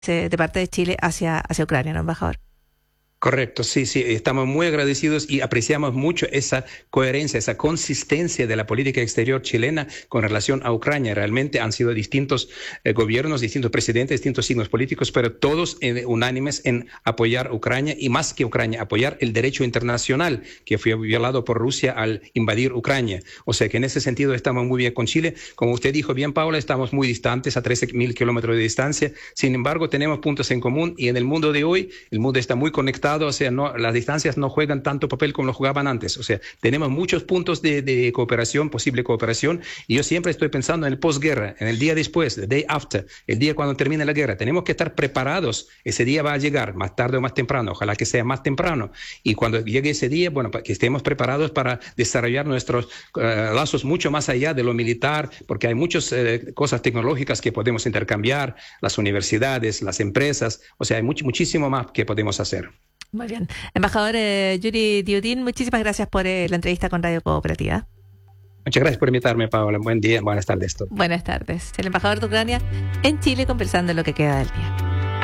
de parte de Chile hacia Ucrania, ¿no, embajador? Correcto, sí, estamos muy agradecidos y apreciamos mucho esa coherencia, esa consistencia de la política exterior chilena con relación a Ucrania. Realmente han sido distintos gobiernos, distintos presidentes, distintos signos políticos, pero todos unánimes en apoyar a Ucrania y más que Ucrania, apoyar el derecho internacional que fue violado por Rusia al invadir Ucrania. O sea que en ese sentido estamos muy bien con Chile. Como usted dijo bien, Paula, estamos muy distantes, a 13.000 kilómetros de distancia. Sin embargo, tenemos puntos en común y en el mundo de hoy, el mundo está muy conectado. O sea, las distancias no juegan tanto papel como lo jugaban antes. O sea, tenemos muchos puntos de cooperación, posible cooperación, y yo siempre estoy pensando en el posguerra, en el día después, the day after, el día cuando termine la guerra. Tenemos que estar preparados. Ese día va a llegar, más tarde o más temprano, ojalá que sea más temprano. Y cuando llegue ese día, bueno, que estemos preparados para desarrollar nuestros lazos mucho más allá de lo militar, porque hay muchas cosas tecnológicas que podemos intercambiar, las universidades, las empresas, o sea, hay muchísimo más que podemos hacer. Muy bien. Embajador Yuri Diudin, muchísimas gracias por la entrevista con Radio Cooperativa. Muchas gracias por invitarme, Paola. Buen día, buenas tardes. Buenas tardes. El embajador de Ucrania en Chile conversando en lo que queda del día.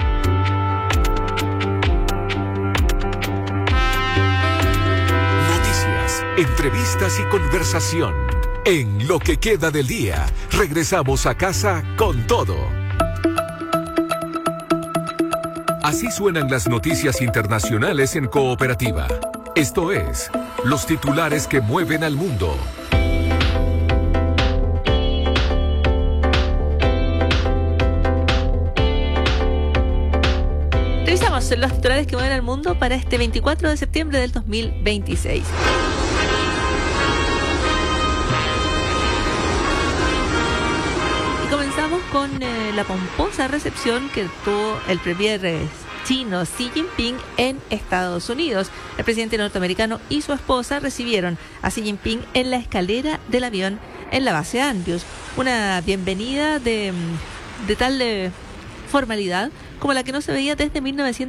Noticias, entrevistas y conversación. En lo que queda del día, regresamos a casa con todo. Así suenan las noticias internacionales en Cooperativa. Esto es, los titulares que mueven al mundo. Revisamos los titulares que mueven al mundo para este 24 de septiembre del 2026. Comenzamos con la pomposa recepción que tuvo el premier chino Xi Jinping en Estados Unidos. El presidente norteamericano y su esposa recibieron a Xi Jinping en la escalera del avión en la base Andrews. Una bienvenida de tal formalidad como la que no se veía desde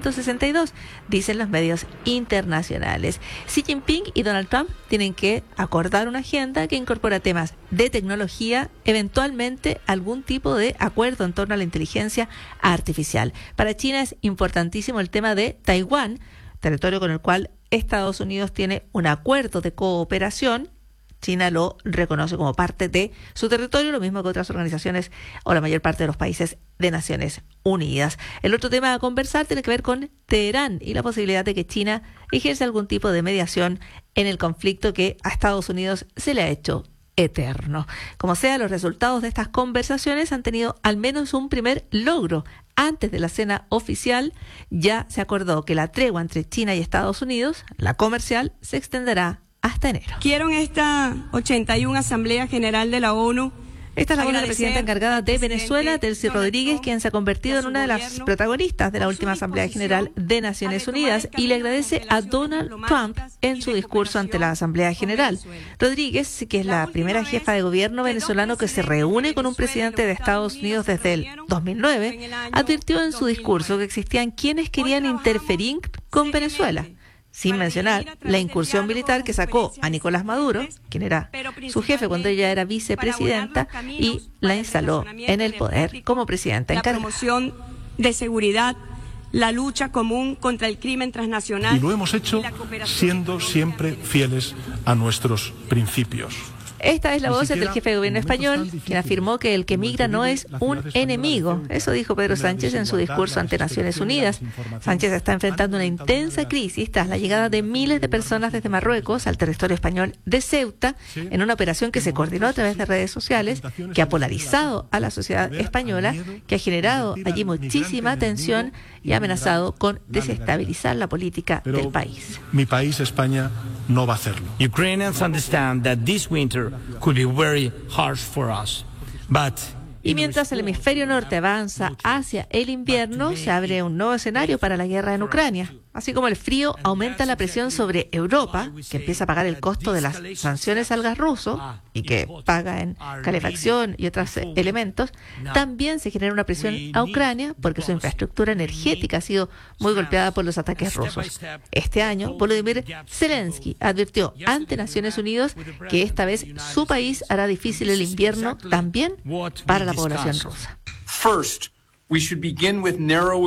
1962, dicen los medios internacionales. Xi Jinping y Donald Trump tienen que acordar una agenda que incorpora temas de tecnología, eventualmente algún tipo de acuerdo en torno a la inteligencia artificial. Para China es importantísimo el tema de Taiwán, territorio con el cual Estados Unidos tiene un acuerdo de cooperación. China lo reconoce como parte de su territorio, lo mismo que otras organizaciones o la mayor parte de los países de Naciones Unidas. El otro tema a conversar tiene que ver con Teherán y la posibilidad de que China ejerza algún tipo de mediación en el conflicto que a Estados Unidos se le ha hecho eterno. Como sea, los resultados de estas conversaciones han tenido al menos un primer logro. Antes de la cena oficial, ya se acordó que la tregua entre China y Estados Unidos, la comercial, se extenderá hasta enero. Quiero en esta 81 Asamblea General de la ONU. Esta es la voz de la presidenta encargada de Venezuela, Delcy Rodríguez, quien se ha convertido en una de las protagonistas de la última Asamblea General de Naciones Unidas y le agradece a Donald Trump en su discurso ante la Asamblea General. Rodríguez, que es la primera jefa de gobierno venezolano que se reúne con un presidente de Estados Unidos desde el 2009, advirtió en su discurso que existían quienes querían interferir con Venezuela, sin mencionar la incursión militar que sacó a Nicolás Maduro, quien era su jefe cuando ella era vicepresidenta, y la instaló en el poder como presidenta encargada. La promoción de seguridad, la lucha común contra el crimen transnacional. Y lo hemos hecho siendo siempre fieles a nuestros principios. Esta es la voz del jefe de gobierno español, quien afirmó que el que migra no es un enemigo. Eso dijo Pedro Sánchez en su discurso ante Naciones Unidas. Sánchez está enfrentando una intensa crisis tras la llegada de miles de personas desde Marruecos al territorio español de Ceuta, en una operación que se coordinó a través de redes sociales, que ha polarizado a la sociedad española, que ha generado allí muchísima tensión y ha amenazado con desestabilizar la política del país. Mi país, España, no va a hacerlo. Ukrainians understand that this winter could be very harsh for us, but Y mientras el hemisferio norte avanza hacia el invierno, se abre un nuevo escenario para la guerra en Ucrania. Así como el frío aumenta la presión sobre Europa, que empieza a pagar el costo de las sanciones al gas ruso y que paga en calefacción y otros elementos, también se genera una presión a Ucrania porque su infraestructura energética ha sido muy golpeada por los ataques rusos. Este año, Volodymyr Zelensky advirtió ante Naciones Unidas que esta vez su país hará difícil el invierno también para la población rusa. First, We should begin with narrow